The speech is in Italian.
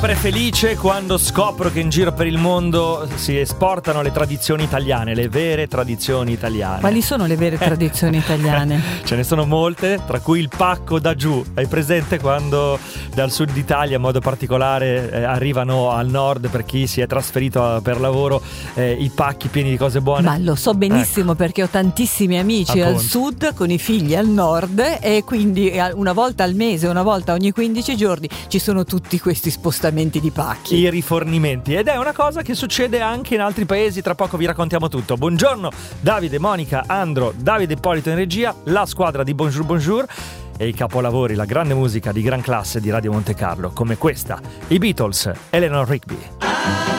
Felice quando scopro che in giro per il mondo si esportano le tradizioni italiane, le vere tradizioni italiane. Quali sono le vere tradizioni italiane? Ce ne sono molte, tra cui il pacco da giù. Hai presente quando dal sud d'Italia in modo particolare arrivano al nord, per chi si è trasferito per lavoro, i pacchi pieni di cose buone? Ma lo so benissimo, perché ho tantissimi amici al sud con i figli al nord, e quindi una volta al mese, una volta ogni 15 giorni ci sono tutti questi spostamenti di pacchi, i rifornimenti, ed è una cosa che succede anche in altri paesi. Tra poco vi raccontiamo tutto. Buongiorno Davide, Monica, Andro, Davide Ippolito in regia, la squadra di Bonjour Bonjour e i capolavori, la grande musica di gran classe di Radio Monte Carlo, come questa, i Beatles, Eleanor Rigby.